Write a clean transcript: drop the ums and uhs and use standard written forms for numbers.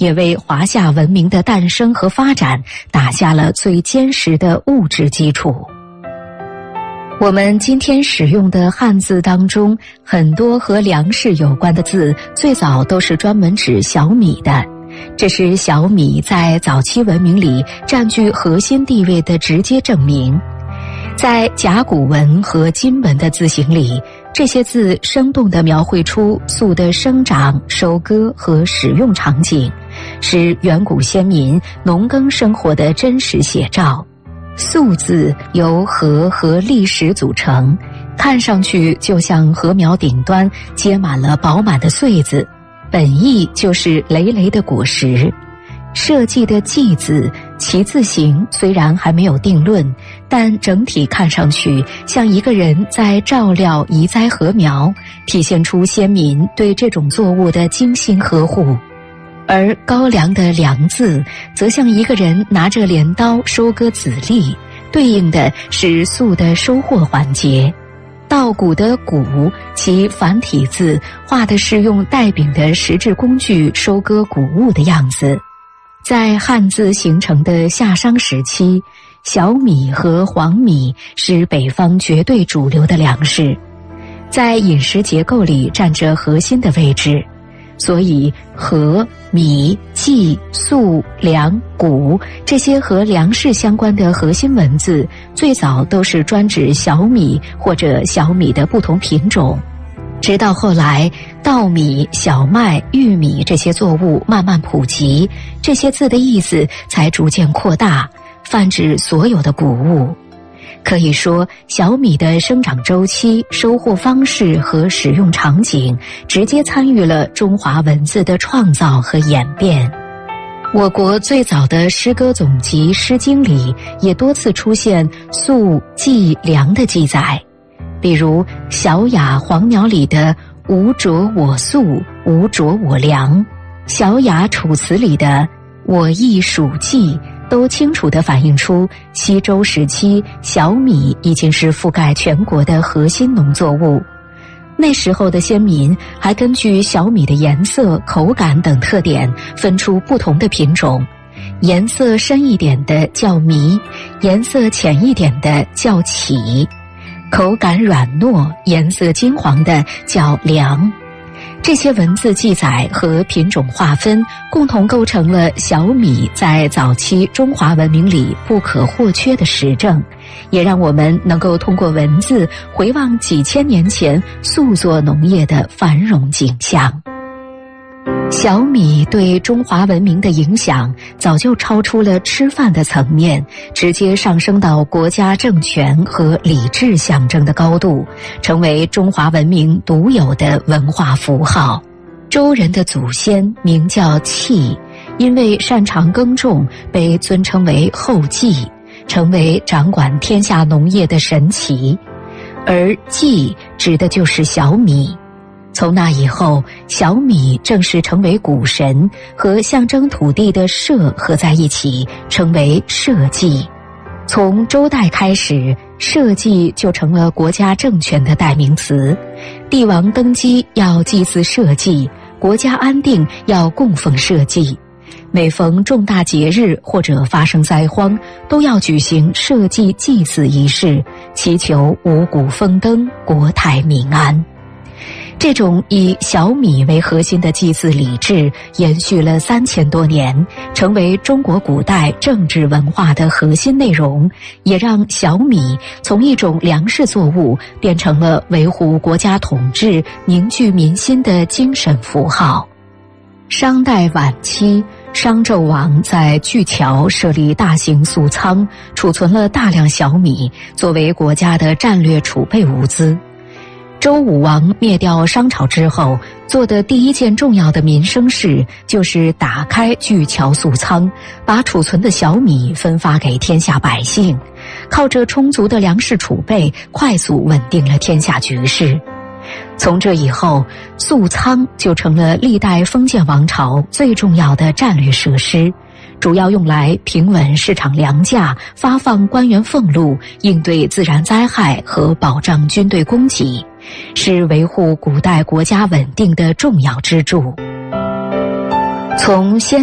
也为华夏文明的诞生和发展打下了最坚实的物质基础。我们今天使用的汉字当中，很多和粮食有关的字，最早都是专门指小米的。这是小米在早期文明里占据核心地位的直接证明。在甲骨文和金文的字形里，这些字生动地描绘出粟的生长、收割和使用场景，是远古先民农耕生活的真实写照。粟字由禾和砾石组成，看上去就像禾苗顶端结满了饱满的穗子，本意就是累累的果实。社稷的稷字，其字形虽然还没有定论，但整体看上去像一个人在照料移栽禾苗，体现出先民对这种作物的精心呵护。而高粱的粱字则像一个人拿着镰刀收割籽粒，对应的是粟的收获环节。稻谷的谷，其繁体字画的是用带柄的石质工具收割谷物的样子。在汉字形成的夏商时期，小米和黄米是北方绝对主流的粮食，在饮食结构里占着核心的位置。所以禾、米、稷、粟、粮、谷这些和粮食相关的核心文字，最早都是专指小米或者小米的不同品种。直到后来稻米、小麦、玉米这些作物慢慢普及，这些字的意思才逐渐扩大，泛指所有的谷物。可以说，小米的生长周期、收获方式和使用场景，直接参与了中华文字的创造和演变。我国最早的诗歌总集《诗经》里，也多次出现粟、稷、粮的记载。比如《小雅·黄鸟》里的“吾濯我粟，吾濯我粮”，《小雅·楚辞》里的“我亦黍稷”，都清楚地反映出西周时期小米已经是覆盖全国的核心农作物。那时候的先民还根据小米的颜色、口感等特点分出不同的品种，颜色深一点的叫糜，颜色浅一点的叫杞，口感软糯、颜色金黄的叫粮。这些文字记载和品种划分共同构成了小米在早期中华文明里不可或缺的实证，也让我们能够通过文字回望几千年前粟作农业的繁荣景象。小米对中华文明的影响早就超出了吃饭的层面，直接上升到国家政权和礼制象征的高度，成为中华文明独有的文化符号。周人的祖先名叫契，因为擅长耕种，被尊称为后稷，成为掌管天下农业的神祇。而稷指的就是小米。从那以后，小米正式成为谷神，和象征土地的社合在一起，成为社稷。从周代开始，社稷就成了国家政权的代名词。帝王登基要祭祀社稷，国家安定要供奉社稷。每逢重大节日或者发生灾荒，都要举行社稷祭祀仪式，祈求五谷丰登、国泰民安。这种以小米为核心的祭祀礼制延续了3000多年，成为中国古代政治文化的核心内容，也让小米从一种粮食作物变成了维护国家统治、凝聚民心的精神符号。商代晚期，商纣王在巨桥设立大型粟仓，储存了大量小米，作为国家的战略储备物资。周武王灭掉商朝之后，做的第一件重要的民生事，就是打开巨桥粟仓，把储存的小米分发给天下百姓，靠着充足的粮食储备，快速稳定了天下局势。从这以后，粟仓就成了历代封建王朝最重要的战略设施，主要用来平稳市场粮价、发放官员俸禄、应对自然灾害和保障军队供给，是维护古代国家稳定的重要支柱。从先